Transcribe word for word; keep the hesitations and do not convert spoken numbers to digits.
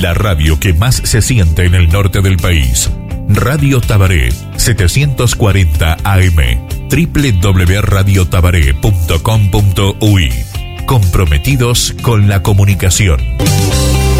La radio que más se siente en el norte del país. Radio Tabaré, setecientos cuarenta A M, doble u doble u doble u punto radio tabaré punto com punto u y. Comprometidos con la comunicación.